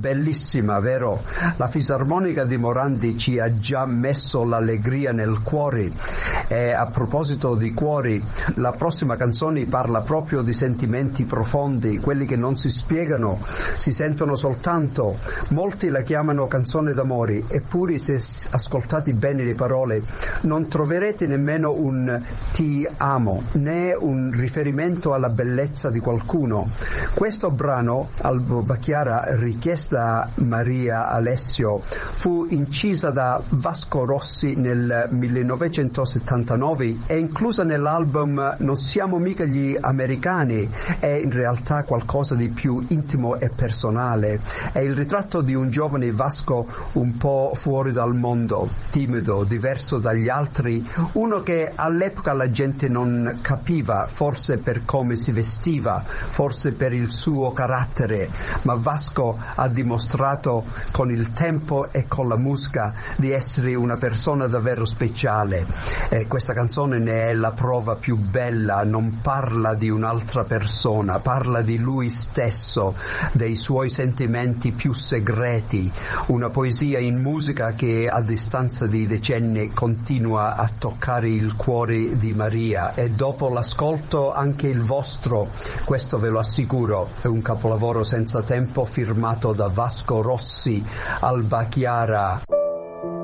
bellissima, vero? La fisarmonica di Morandi ci ha già messo l'allegria nel cuore. E a proposito di cuori, la prossima canzone parla proprio di sentimenti profondi, quelli che non si spiegano, si sentono soltanto. Molti la chiamano canzone d'amore, eppure se ascoltati bene le parole non troverete nemmeno un ti amo, né un riferimento alla bellezza di qualcuno. Questo brano, Alba Chiara, richiesta da Maria Alessio, fu incisa da Vasco Rossi nel 1979 e inclusa nell'album Non siamo mica gli americani. È in realtà qualcosa di più intimo e personale. È il ritratto di un giovane Vasco un po' fuori dal mondo, timido, diverso dagli altri, uno che all'epoca la gente non capiva, forse per come si vestiva, forse per il suo carattere, ma Vasco ha dimostrato con il tempo e con la musica di essere una persona davvero speciale. Questa canzone ne è la prova più bella, non parla di un'altra persona, parla di lui stesso, dei suoi sentimenti più segreti, una poesia in musica che a distanza di decenni continua a toccare il cuore di Maria, e dopo l'ascolto anche il vostro, questo ve lo assicuro. È un capolavoro senza tempo firmato da Vasco Rossi, Alba Chiara.